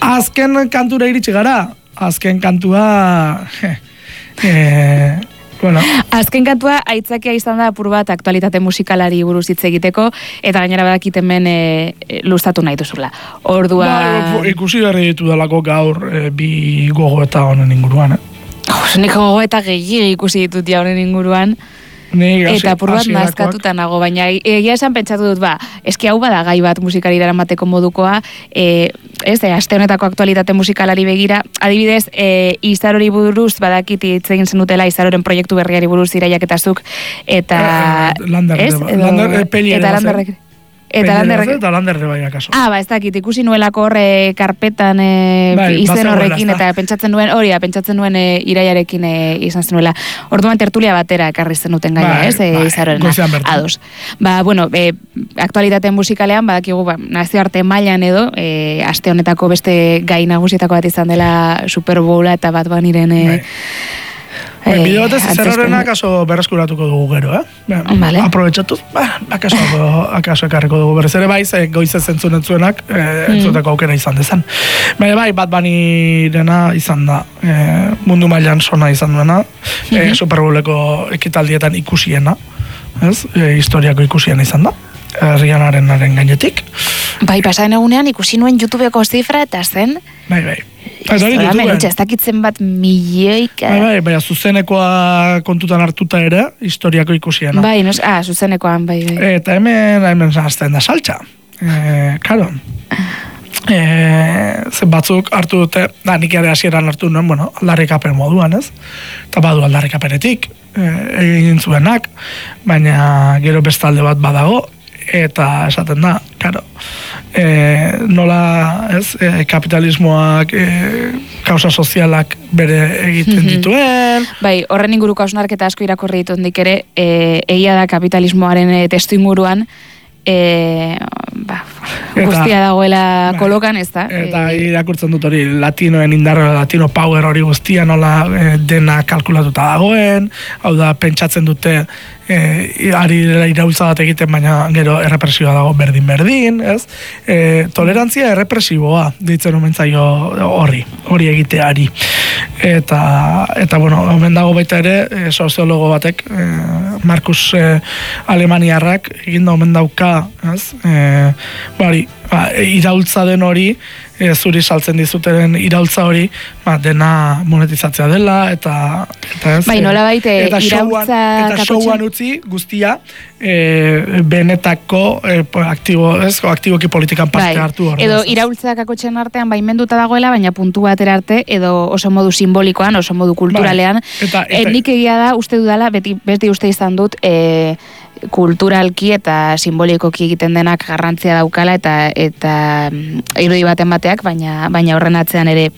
azken kantura iritsi gara. Azken kantua... Bueno. Azken kantua aitzakia izan da apur bat aktualitate musikalari buruz hitz egiteko, eta gainera badakit hemen luztatu nahi duzula. Orduan... Ikusi berri ditu dalako gaur bi gogoeta honen inguruan. Nik gogoeta gehiago ikusi ditut ja honen inguruan. Eta apur bat nazkatuta nago, baina egia esan pentsatu dut, eski hau bada gai bat musikari daramateko modukoa, aste honetako aktualitate musikalari begira, adibidez, Izarori buruz badakit hitz egin zenutela Izaroren proiektu berriari buruz Iraiak eta zuk, eta... Eta Landerre bai akaso. Ez dakit, ikusi nuelako horre karpetan izen horrekin, eta pentsatzen nuen Iraiarekin izan zenuela. Orduan tertulia batera ekarri zenuten gaia, Izaroren ados. Aktualitate musikalean, badakigu, nazioarte mailan edo, aste honetako beste gai nagusietako bat izan dela Super Bowla eta Bad Bunnyren... Bide batez, Izarorena akaso berreskuratuko dugu gero, Vale. Aprobetxatuz, akaso ekarriko dugu berrez ere bai, goizez entzunetzuenak, entzuteko aukera izan dezan. Bai, Bad Bunnyrena izan da, mundu mailan sona izan duena, Super Bowleko ekitaldietan ikusiena, historiako ikusiena izan da, Rihannarenaren gainetik. Bai, pasaren egunean ikusi nuen YouTubeko zifra eta zen... Bai. Ez dakitzen bat milioika... Bai, zuzenekoa kontutan hartuta ere, historiako ikusiena. Bai, zuzenekoan, bai. Eta hemen zahazten da saltza. Karo. Batzuk hartu dute, nik ere hasieran hartu nuen, aldarrikapen moduan, ez? Eta badu aldarrikapenetik, egin zuenak, baina gero bestalde bat badago, eta esaten da, karo, nola, kapitalismoak, kausa sozialak bere egiten dituen. Bai, horren inguruko hausnarketa asko irakurri ditut nik ere, egia da kapitalismoaren testu inguruan, guztia dagoela kolokan, ez da? Eta irakurtzen dut hori, latinoen indarra, latino power hori guztia, nola dena kalkulatuta dagoen, hau da, pentsatzen dute, ari iraultza bat egiten, baina gero errepresioa dago berdin, ez? Tolerantzia errepresiboa, ditzen omentzaio hori egiteari. Eta omen dago baita ere, soziologo batek, Markus Alemaniarrak, egin da omen dauka, ez? Iraultza den hori, zuri saltzen dizuteren iraultza hori, dena monetizatzea dela, eta ez? Bai, nola baite, iraultza... Eta showan utzi guztia, benetako aktiboki politikan parte hartu hori. Edo iraultza kakotxen artean baimenduta dagoela, baina puntu batera arte, edo oso modu simbolikoan, oso modu kulturalean. Nik egia da, uste dudala, beti uste izan dut, kulturalki eta simbolikoki egiten denak garrantzia daukala eta irudi baten bateak, baina horren atzean ere,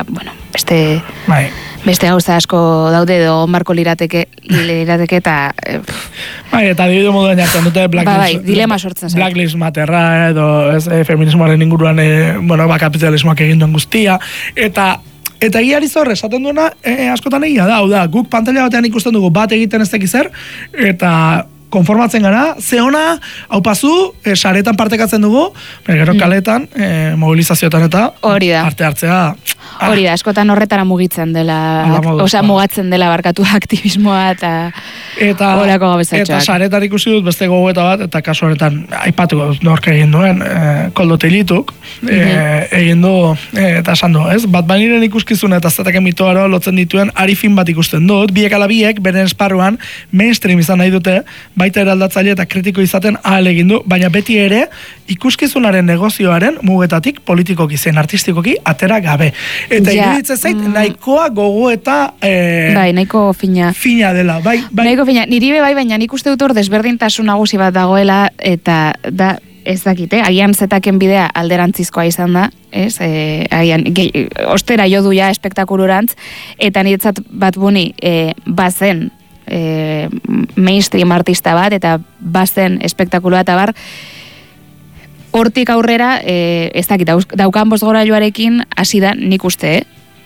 beste gauza asko daude edo marko lirateke eta... Eta dibidu moduan jartzen dute dilema sortzen zen. Blacklist Matterra edo feminismoaren inguruan kapitalismoak egin duen guztia, eta egiari zorre, esaten duena askotan egia da, hau da, guk pantalla batean ikusten dugu bat egiten ez tekizer, eta konformatzen gara, ze ona, hau pasu, saretan partekattzen dugu, gero kaletan, mobilizazioetan eta parte hartzea. Hori da, askotan horretara mugatzen dela barkatu aktivismoa eta horako gabezatxoak. Eta saretan ikusi dut beste gogoeta bat, eta kasu honetan aipatuko nork egin duen, Koldo Teilituk, egin du, eta esan du, ez? Bad Bunnyren ikuskizuna eta zetaken mitoaro lotzen dituen arifin bat ikusten dut, biek ala biek, beren esparruan, mainstream izan nahi dute, baita eraldatzaile eta kritiko izaten ahal egin du, baina beti ere ikuskizunaren negozioaren mugetatik politikoki zen artistikoki atera gabe. Eta iruditzen zait, nahikoa gogo eta nahiko fina dela. Nahiko fina, niri bai, baina nik uste dut hor desberdintasun nagusi bat dagoela eta da ez dakite, agian zetaken bidea alderantzizkoa izan da, ez? Agian, ostera jo duia espektakulurantz, eta niretzat Bad Bunny bazen mainstream artista bat, eta bazen espektakulua eta bar, hortik aurrera, ez dakit, daukan bozgorailuarekin hasi da nik uste,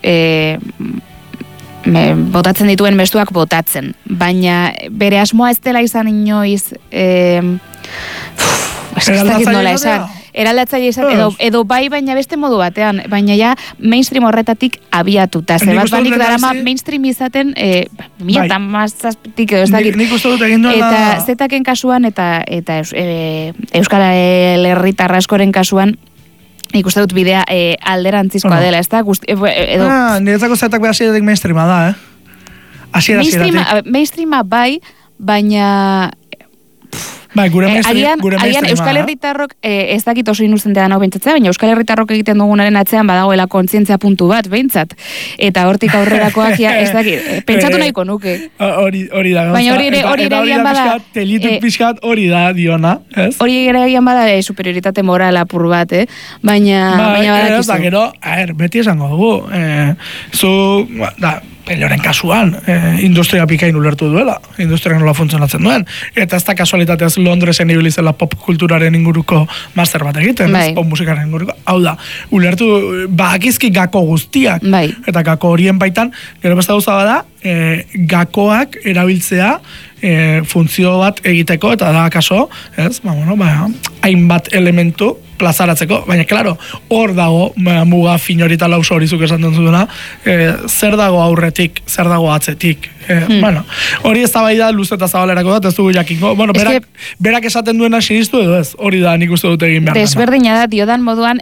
botatzen dituen mezuak botatzen, baina bere asmoa ez dela izan inoiz, ez dakit nola esan, eraldatzaile izan, edo bai, baina beste modu batean, baina ja mainstream horretatik abiatuta. Ze Bad Bunnyk darama mainstream izaten, eta mazazpitik edo ez dakit. Nik uste dut egin duela... Eta zetaken kasuan, eta Euskal Herritar askoren kasuan, nik uste dut bidea alderantzizkoa dela, ez da? Niretzako zetak behar ziretik mainstreama da, Mainstreama bai, baina... Bai, gure mainstreama. Agian Euskal Herritarrok, ez dakit oso inuzentea nago bentsatzea, baina Euskal Herritarrok egiten dugunaren atzean badagoela kontzientzia puntu bat, behintzat. Eta hortik aurrerakoak, ez dakit, pentsatu nahiko nuke. Hori da. Baina hori ere egian bada... Telituk pixkat hori da diona, ez? Hori ere egian bada superioritate moral apur bat, Baina badakizu. Ba, gero, beti esango dugu. Pelioren kasuan, industria pikain ulertu duela, industria nola funtzionatzen duen, eta ez da kasualitateaz Londresen ibilizela pop kulturaren inguruko master bat egiten, pop musikaren inguruko, hau da, ulertu, bakizki gako guztiak, eta gako horien baitan, gero besta gauza bada, gakoak erabiltzea funtzio bat egiteko, eta da kaso, hainbat elementu plazaratzeko, baina, klaro, hor dago, muga finyorita lauso horizuk esan duzuna, zer dago aurretik, zer dago atzetik. Hori ez da bai da, luz eta zabalerako da, ez dugu jakingo. Berak esaten duena sinistu edo ez, hori da nik uste dute egin behar. Desberdina da, diodan moduan,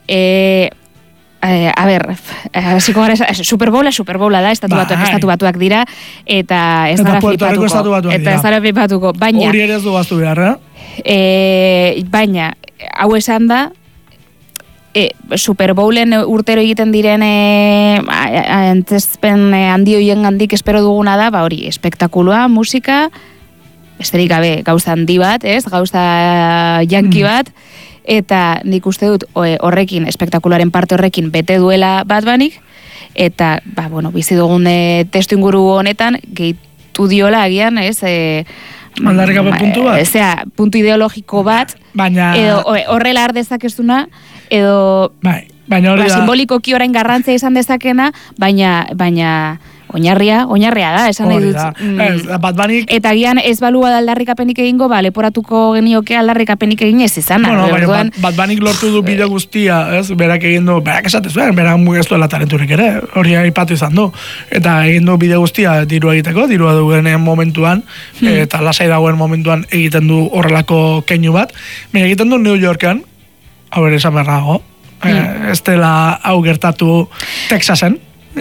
Super Bowla da, estatu batuak dira, eta ez dara flipatuko. Hori ere ez du baztu behar, baina, hau esan da, Super Bowlen urtero egiten diren antzezpen handi hoien gandik espero duguna da, hori, espektakuloa, musika, besterik gabe, gauza handi bat, gauza janki bat, eta nik uste dut horrekin, espektakularen parte horrekin bete duela Bad Bunnyk, eta, bizi dugun testu inguru honetan, gehitu diola agian, aldarrikapen puntu bat? Puntu ideologiko bat, edo horrela ardezakezuna, edo simbolikoki orain garrantzia izan dezakena, baina oinarria da, esan nahi dut. Eta gian ez balua da aldarrikapenik egingo, leporatuko genioke aldarrikapenik egin ez izan. Bad Bunnyk lortu du bide guztia, berak egin du, berak esatez zuen, berak mugestuela talenturik ere, hori aipatu izan du. Eta egin du bide guztia dirua egiteko, dirua dugenen momentuan, eta lasai dagoen momentuan egiten du horrelako keinu bat. Baina egiten du New Yorken, hau ere esan berrago, ez dela hau gertatu Texasen.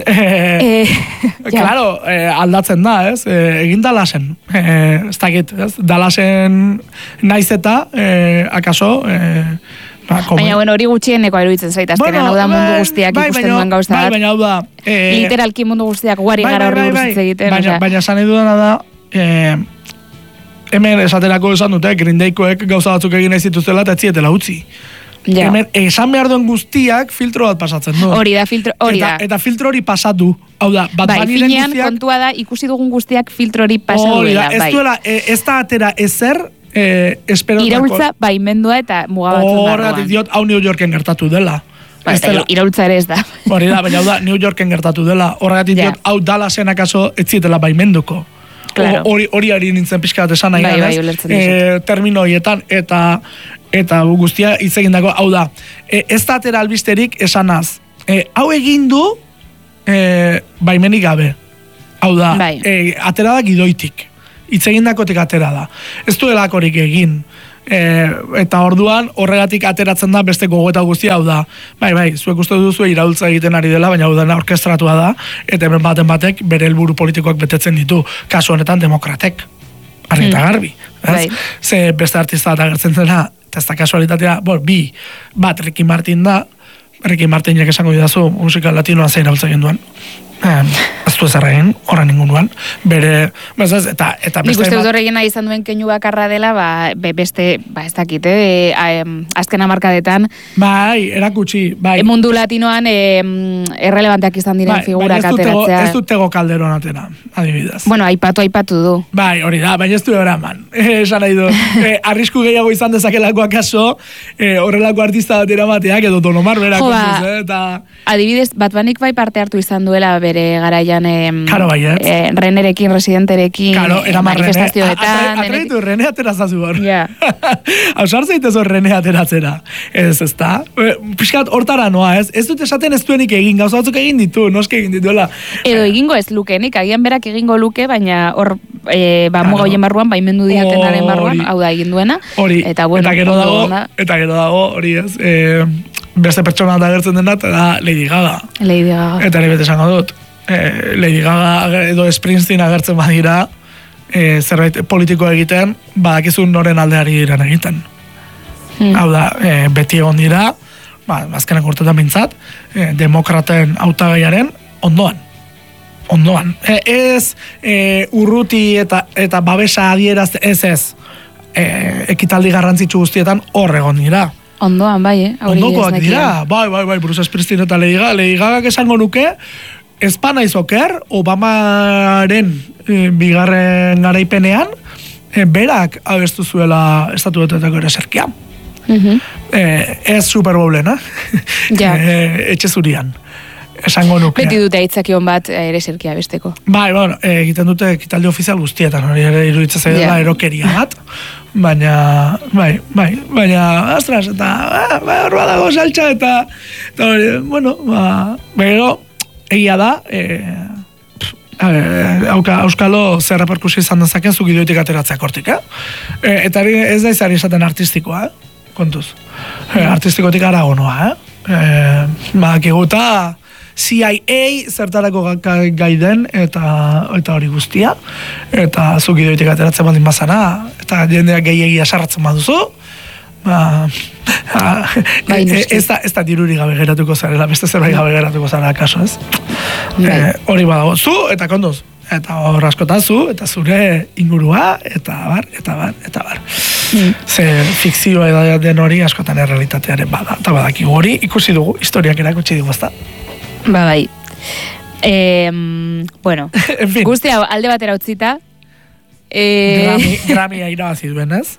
Claro, aldatzen da, egin Dallasen, ez dakit, Dallasen naiz eta, akaso, baina hori gutxieneko eruditzen zait, azkenean hau da mundu guztiak ikusten duen gauza bat. Baina hau da... Literalki mundu guztiak guari gara horri buruz egiten. Baina esan edudana da, hemen esaterako esan dute, Green Daykoek gauza batzuk egin nahi zituztela eta etzietela utzi. Hemen, esan behar duen guztiak filtro bat pasatzen du. Hori da, Eta filtro hori pasatu. Hau da, Bad Bunnyren guztiak... Finean kontua da, ikusi dugun guztiak filtro hori pasatu dela. Ez duela, ez da atera ezer, esperotako... Iraultza baimendua eta mugabatzen barruan. Horregatik diot, hau New Yorken gertatu dela. Iraultza ere ez da. Hori da, baina hau da, New Yorken gertatu dela. Horregatik diot, hau Dallasen akaso etzietela baimenduko. Hori ari nintzen pixka bat esan nahi ganez, termino horietan, eta guztia hitz egindako, hau da, ez da atera albisterik esanaz, hau egin du baimenik gabe, hau da, atera da gidoitik, hitz egindakotik atera da, ez du elakorik egin, eta orduan horregatik ateratzen da beste gogoeta guztia, hau da, zuek uste duzu iraultza egiten ari dela, baina hau dena orkestratua da, eta hemen baten batek bere helburu politikoak betetzen ditu, kasu honetan demokratek, argi eta garbi, ze beste artista bat agertzen zena, eta ez da kasualitatea, bat Ricky Martin da, Ricky Martinek esango didazu musika latinoa zein iraultza egin duen, ez du ez erregin, horren inguruan, bere, eta nik uste dut horregin nahi izan duen keinu bakarra dela, beste, ez dakit, azken hamarkadetan, erakutsi, mundu latinoan errelevanteak izan diren figurak ateratzea. Ez dut Tego Calderon atera, adibidez. Bueno, aipatu du. Hori da, baina ez du eraman, esan nahi du, arrisku gehiago izan dezakelako akaso, horrelako artista bat eramateak, edo Don Omar berak, adibidez, Bad Bunnyk bai parte hartu izan duela bere garaian Karo baiet. Renerekin, residenterekin, manifestazioetan. Atreitu, Rene aterazazu hor. Ja. Hausar zaitez hor Rene ateratzera. Ez da? Piskat hortara noa, ez? Ez dut esaten ez duenik egin, gauza batzuk egin ditu, noski egin dituela. Edo egingo ez lukenik, agian berak egingo luke, baina hor, muga hoien barruan, baimendu diotenaren barruan, hau da egin duena. Hori, eta bueno, eta gero dago, hori ez, beste pertsona da agertzen dena, eta da Lady Gaga. Lady Gaga. Eta ere bete esango dut. Lady Gaga edo Springsteen agertzen badira, zerbait politikoa egiten, badakizun noren aldeari diren egiten. Hau da, beti egon dira, azkenen urtetan bintzat, demokraten hautagaiaren ondoan. Ez urruti eta babesa adieraz ez. Ekitaldi garrantzitsu guztietan hor egon dira. Ondoan, bai, Ondokoak dira, bai, Bruce Springsteen eta Lady Gaga. Lady Gaga esango nuke, ezpana izoker, Obamaren bigarren garaipenean, berak abestu zuela Estatu Batuetako ereserkia. Ez Super Bowlen, etxe zurian. Esango nuke. Beti dute aitzakion bat ereserkia besteko. Bai, bueno, egiten dute ekitaldi ofizial guztietan, hori ere iruditzen zaidela erokeria bat, baina, astras, eta, hor badago saltxa, eta hori, bueno, bero, egia da, Euskalo zer reperkusio izan dezaken zuk idoitik ateratzea kortik, Eta ez da izan esaten artistikoa, kontuz. Artistikotik aragonoa, Bakiguta, CIA zertarako gai den eta hori guztia, eta zuk idoitik ateratzen baldin bazana, eta jendeak gehiagia sarratzen baduzu, ez da diruri gabe geratuko zarela, beste zerbait gabe geratuko zarela kaso, ez? Hori badago, zu eta kondoz, eta hor askotan zu, eta zure ingurua, eta bar. Ze fikzioa den hori askotan errealitatearen bada, eta badakigu hori ikusi dugu, historiak erakutsi dugu, ezta? Bai. Bueno, guztia alde batera utzita. Grammy-a irabazi duenez.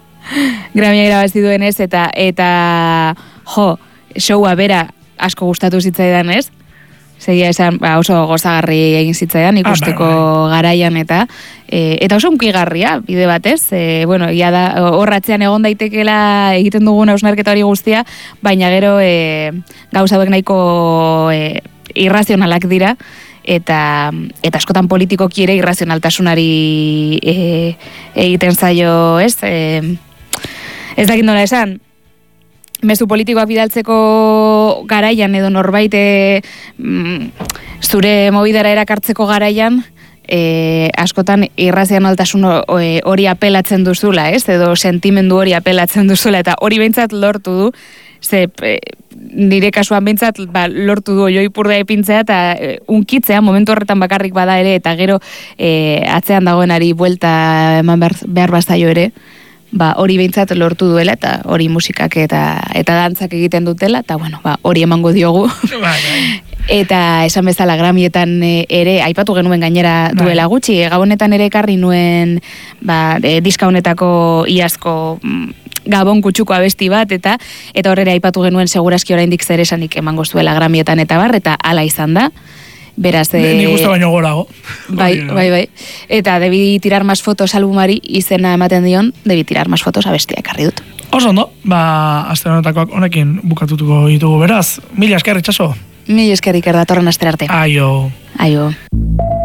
Eta showa bera asko gustatu zitzaidan, ez? Segia esan, oso gozagarri egin zitzaidan ikusteko garaian eta oso unkigarria bide batez. Bueno, ia da horratzean egon daitekela egiten dugun hausnarketa hori guztia, baina gero gauza hauek nahiko irrazionalak dira eta askotan politikoki ere irrazionaltasunari egiten zaio, ez? Ez dakit nola esan. Mezu politikoak bidaltzeko garaian edo norbait zure mobidara erakartzeko garaian askotan irrazionaltasun hori apelatzen duzula, ez? Edo sentimendu hori apelatzen duzula, eta hori behintzat lortu du, ze nire kasuan behintzat lortu du oio ipurdea ipintzea eta unkitzea momentu horretan bakarrik bada ere, eta gero atzean dagoenari buelta eman behar bazaio ere, hori behintzat lortu duela, eta hori musikak eta dantzak egiten dutela, eta bueno, hori emango diogu. Eta esan bezala Grammyetan ere, aipatu genuen gainera duela gutxi, gabonetan ere ekarri nuen diska honetako iazko Gabon kutsuko abesti bat, eta horrela aipatu genuen segurazki oraindik zer esanik emango zuela Grammyetan eta bar, eta hala izan da. Beraz, ni gustu baino gorago. Bai. Eta Debi tirar más fotos albumari izena ematen dion, Debi tirar más fotos abestia ekarri dut. Oso ondo, aste honetakoak honekin bukatutuko ditugu beraz. Mila esker, Itxaso. Mila esker, Iker, datorren astera arte. Aio.